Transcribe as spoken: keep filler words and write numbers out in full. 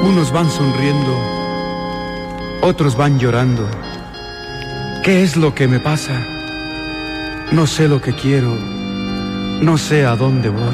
Unos van sonriendo, otros van llorando. ¿Qué es lo que me pasa? No sé lo que quiero, no sé a dónde voy.